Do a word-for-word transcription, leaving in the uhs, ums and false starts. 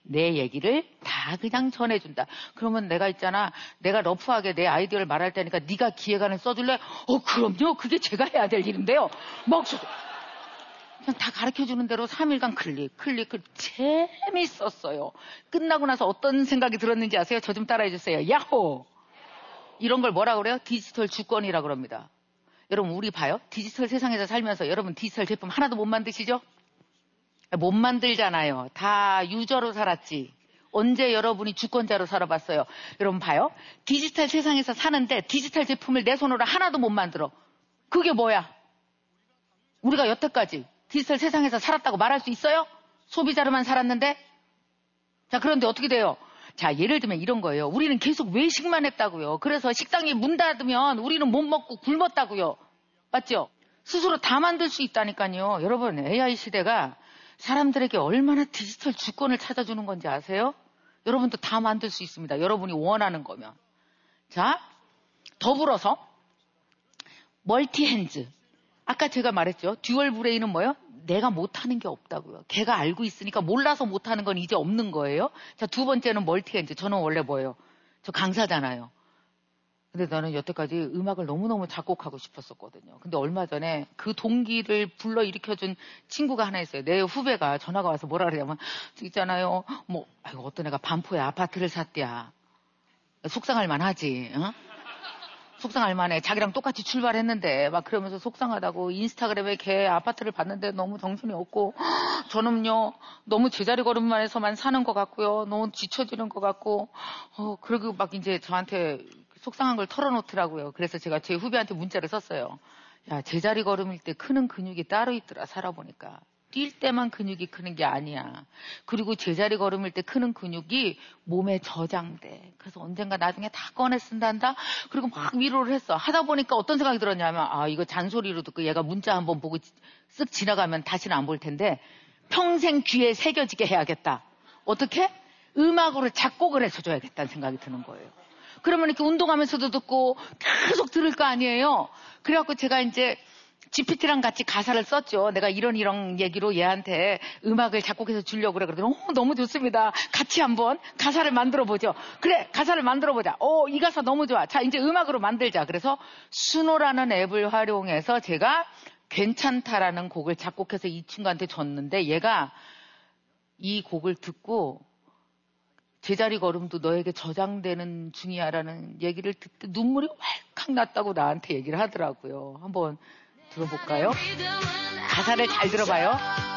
내 얘기를 다 그냥 전해준다. 그러면 내가 있잖아. 내가 러프하게 내 아이디어를 말할 테니까 네가 기획안을 써줄래? 어 그럼요. 그게 제가 해야 될 일인데요. 막 그냥 다 가르쳐주는 대로 삼 일간 클릭 클릭 클릭. 재밌었어요. 끝나고 나서 어떤 생각이 들었는지 아세요? 저 좀 따라해주세요. 야호! 이런 걸 뭐라 그래요? 디지털 주권이라고 그럽니다. 여러분 우리 봐요. 디지털 세상에서 살면서 여러분 디지털 제품 하나도 못 만드시죠? 못 만들잖아요. 다 유저로 살았지. 언제 여러분이 주권자로 살아봤어요? 여러분 봐요. 디지털 세상에서 사는데 디지털 제품을 내 손으로 하나도 못 만들어. 그게 뭐야? 우리가 여태까지 디지털 세상에서 살았다고 말할 수 있어요? 소비자로만 살았는데? 자, 그런데 어떻게 돼요? 자, 예를 들면 이런 거예요. 우리는 계속 외식만 했다고요. 그래서 식당이 문 닫으면 우리는 못 먹고 굶었다고요. 맞죠? 스스로 다 만들 수 있다니까요. 여러분, 에이아이 시대가 사람들에게 얼마나 디지털 주권을 찾아주는 건지 아세요? 여러분도 다 만들 수 있습니다. 여러분이 원하는 거면. 자, 더불어서 멀티핸즈. 아까 제가 말했죠. 듀얼 브레인은 뭐예요? 내가 못하는 게 없다고요. 걔가 알고 있으니까 몰라서 못하는 건 이제 없는 거예요. 자, 두 번째는 멀티핸즈. 저는 원래 뭐예요? 저 강사잖아요. 근데 나는 여태까지 음악을 너무너무 작곡하고 싶었었거든요. 근데 얼마 전에 그 동기를 불러일으켜준 친구가 하나 있어요. 내 후배가 전화가 와서 뭐라 그러냐면, 있잖아요. 뭐, 아이고, 어떤 애가 반포에 아파트를 샀대야. 속상할 만하지, 어? 속상할 만해. 자기랑 똑같이 출발했는데, 막 그러면서 속상하다고 인스타그램에 걔 아파트를 봤는데 너무 정신이 없고, 저는요, 너무 제자리 걸음만 해서만 사는 것 같고요. 너무 지쳐지는 것 같고, 어, 그리고 막 이제 저한테 속상한 걸 털어놓더라고요. 그래서 제가 제 후배한테 문자를 썼어요. 야, 제자리 걸음일 때 크는 근육이 따로 있더라, 살아보니까. 뛸 때만 근육이 크는 게 아니야. 그리고 제자리 걸음일 때 크는 근육이 몸에 저장돼. 그래서 언젠가 나중에 다 꺼내 쓴단다. 그리고 막 위로를 했어. 하다 보니까 어떤 생각이 들었냐면, 아, 이거 잔소리로 듣고 얘가 문자 한번 보고 쓱 지나가면 다시는 안 볼 텐데 평생 귀에 새겨지게 해야겠다. 어떻게? 음악으로 작곡을 해서 줘야겠다는 생각이 드는 거예요. 그러면 이렇게 운동하면서도 듣고 계속 들을 거 아니에요. 그래갖고 제가 이제 지피티랑 같이 가사를 썼죠. 내가 이런 이런 얘기로 얘한테 음악을 작곡해서 주려고 그래. 그러더니 어, 너무 좋습니다. 같이 한번 가사를 만들어 보죠. 그래, 가사를 만들어 보자. 어, 이 가사 너무 좋아. 자, 이제 음악으로 만들자. 그래서 수노라는 앱을 활용해서 제가 괜찮다라는 곡을 작곡해서 이 친구한테 줬는데 얘가 이 곡을 듣고 제자리 걸음도 너에게 저장되는 중이야라는 얘기를 듣고 눈물이 왈칵 났다고 나한테 얘기를 하더라고요. 한번 들어볼까요? 가사를 잘 들어봐요.